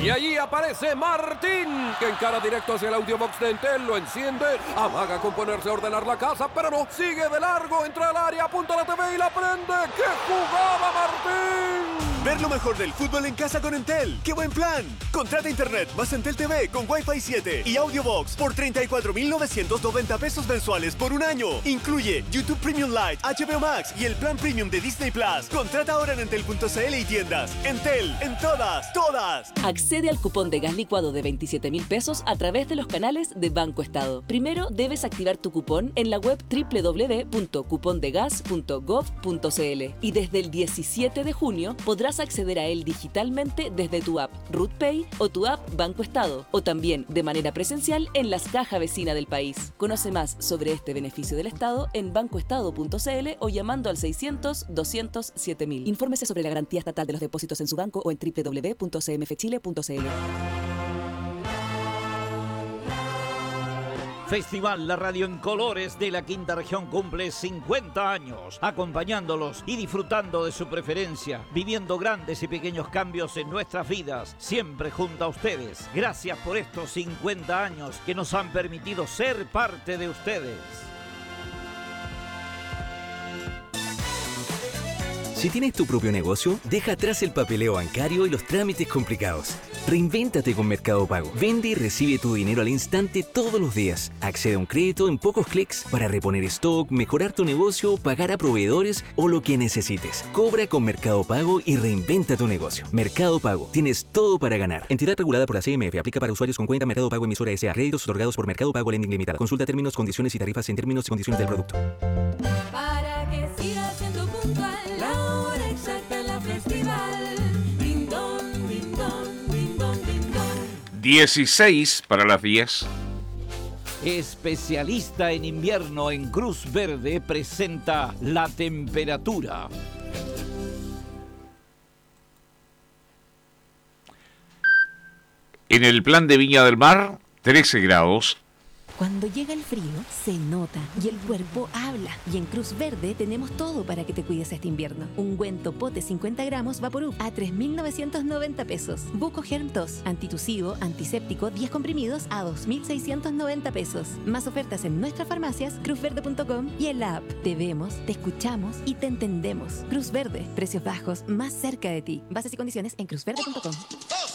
Y allí aparece Martín, que encara directo hacia el audiobox de Entel, lo enciende, amaga con ponerse a ordenar la casa, pero no, sigue de largo, entra al área, apunta a la TV y la prende. ¡Qué jugada, Martín! Ver lo mejor del fútbol en casa con Entel. ¡Qué buen plan! Contrata internet más Entel TV con Wi-Fi 7 y audiobox por 34,990 pesos mensuales por un año. Incluye YouTube Premium Lite, HBO Max y el plan Premium de Disney Plus. Contrata ahora en entel.cl y tiendas. Entel, en todas, todas. Accede al cupón de gas licuado de 27,000 pesos a través de los canales de Banco Estado. Primero debes activar tu cupón en la web www.cupondegas.gov.cl y desde el 17 de junio podrás acceder a él digitalmente desde tu app RootPay o tu app Banco Estado, o también de manera presencial en las cajas vecinas del país. Conoce más sobre este beneficio del Estado en bancoestado.cl o llamando al 600-200-7000. Infórmese sobre la garantía estatal de los depósitos en su banco o en www.cmfchile.cl. Festival La Radio en Colores de la Quinta Región cumple 50 años, acompañándolos y disfrutando de su preferencia, viviendo grandes y pequeños cambios en nuestras vidas, siempre junto a ustedes. Gracias por estos 50 años que nos han permitido ser parte de ustedes. Si tienes tu propio negocio, deja atrás el papeleo bancario y los trámites complicados. Reinvéntate con Mercado Pago. Vende y recibe tu dinero al instante todos los días. Accede a un crédito en pocos clics para reponer stock, mejorar tu negocio, pagar a proveedores o lo que necesites. Cobra con Mercado Pago y reinventa tu negocio. Mercado Pago. Tienes todo para ganar. Entidad regulada por la CMF. Aplica para usuarios con cuenta Mercado Pago emisora S.A. Créditos otorgados por Mercado Pago Lending Limitada. Consulta términos, condiciones y tarifas en términos y condiciones del producto. Para que siga siendo puntual, la hora exacta, la festival. Ding dong, ding dong, ding dong, ding dong. 16 para las 10. Especialista en invierno en Cruz Verde presenta la temperatura. En el plan de Viña del Mar, 13 grados. Cuando llega el frío, se nota y el cuerpo habla. Y en Cruz Verde tenemos todo para que te cuides este invierno. Ungüento pote 50 gramos Vaporub a 3,990 pesos. Buco Germ Tos, antitusivo, antiséptico, 10 comprimidos a 2,690 pesos. Más ofertas en nuestras farmacias, cruzverde.com y en la app. Te vemos, te escuchamos y te entendemos. Cruz Verde, precios bajos más cerca de ti. Bases y condiciones en cruzverde.com.